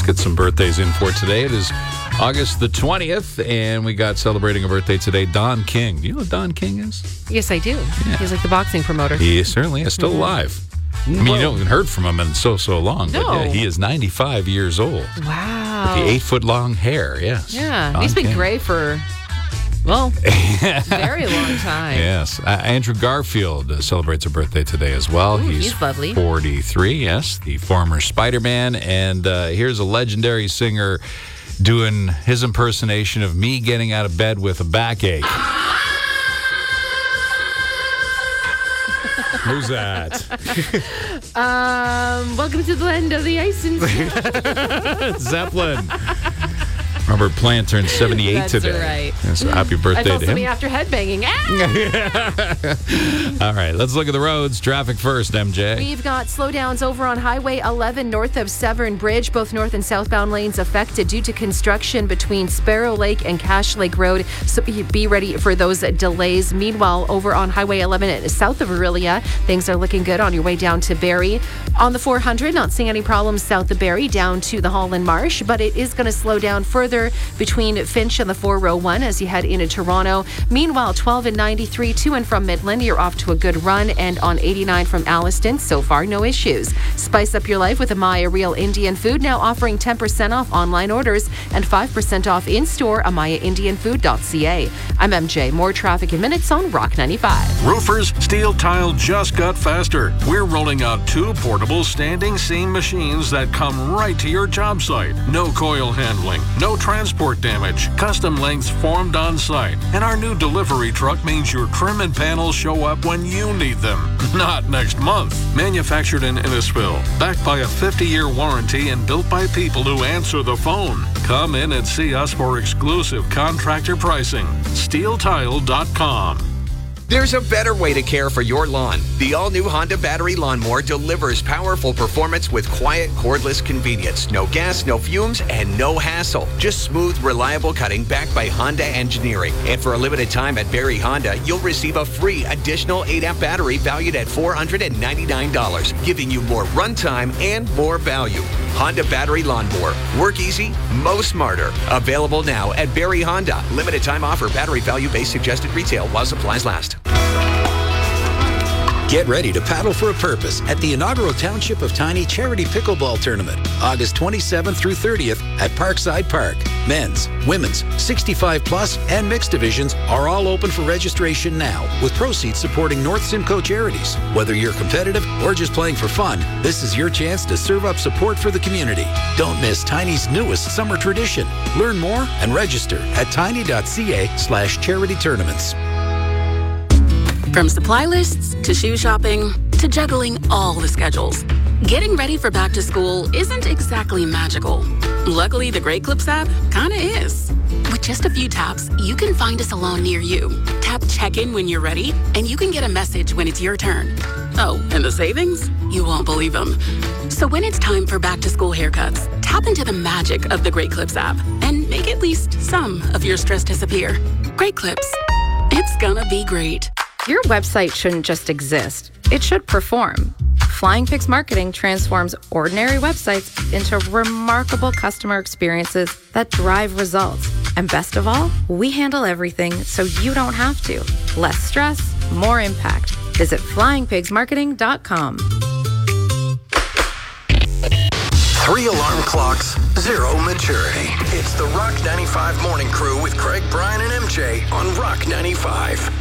Let's get some birthdays in for today. It is August the 20th, and we got celebrating a birthday today, Don King. Do you know what Don King is? Yes, I do. Yeah. He's like the boxing promoter. He certainly is still alive. I mean, you haven't heard from him in so long. No. But yeah, he is 95 years old. Wow. With the 8-foot-long hair, yes. Yeah. Don He's been King. gray for, well, very long time. Yes. Andrew Garfield celebrates a birthday today as well. Ooh, he's lovely. 43, yes. The former Spider-Man. And here's a legendary singer doing his impersonation of me getting out of bed with a backache. Who's that? Welcome to the land of the ice and snow. Zeppelin. Robert Plant turned 78 That's today. right. Yeah, so happy I birthday felt to something him. after headbanging. All right, let's look at the roads. Traffic first, MJ. We've got slowdowns over on Highway 11 north of Severn Bridge. Both north and southbound lanes affected due to construction between Sparrow Lake and Cache Lake Road. So be ready for those delays. Meanwhile, over on Highway 11 south of Aurelia, things are looking good on your way down to Barrie. On the 400, not seeing any problems south of Barrie down to the Holland Marsh, but it is going to slow down further between Finch and the 401 as you head into Toronto. Meanwhile, 12 and 93 to and from Midland, you're off to a good run, and on 89 from Alliston, so far no issues. Spice up your life with Amaya Real Indian Food, now offering 10% off online orders and 5% off in-store, AmayaIndianFood.ca. I'm MJ. More traffic in minutes on Rock 95. Roofers, steel tile just got faster. We're rolling out 2 portable standing seam machines that come right to your job site. No coil handling, no transport damage, custom lengths formed on site. And our new delivery truck means your trim and panels show up when you need them, not next month. Manufactured in Innisfil, backed by a 50-year warranty and built by people who answer the phone. Come in and see us for exclusive contractor pricing. SteelTile.com. There's a better way to care for your lawn. The all-new Honda battery lawnmower delivers powerful performance with quiet, cordless convenience. No gas, no fumes, and no hassle. Just smooth, reliable cutting backed by Honda engineering. And for a limited time at Barrie Honda, you'll receive a free additional 8-amp battery valued at $499, giving you more runtime and more value. Honda battery lawnmower. Work easy, mow smarter. Available now at Barrie Honda. Limited time offer. Battery value base suggested retail while supplies last. Get ready to paddle for a purpose at the inaugural Township of Tiny Charity Pickleball Tournament, August 27th through 30th at Parkside Park. Men's, women's, 65 plus, and mixed divisions are all open for registration now, with proceeds supporting North Simcoe charities. Whether you're competitive or just playing for fun, this is your chance to serve up support for the community. Don't miss Tiny's newest summer tradition. Learn more and register at tiny.ca/charity tournaments. From supply lists to shoe shopping to juggling all the schedules, getting ready for back to school isn't exactly magical. Luckily, the Great Clips app kinda is. With just a few taps, you can find a salon near you. Tap check-in when you're ready, and you can get a message when it's your turn. Oh, and the savings? You won't believe them. So when it's time for back to school haircuts, tap into the magic of the Great Clips app and make at least some of your stress disappear. Great Clips. It's gonna be great. Your website shouldn't just exist. It should perform. Flying Pigs Marketing transforms ordinary websites into remarkable customer experiences that drive results. And best of all, we handle everything so you don't have to. Less stress, more impact. Visit flyingpigsmarketing.com. 3 alarm clocks, 0 maturity. It's the Rock 95 Morning Crew with Craig, Brian, and MJ on Rock 95.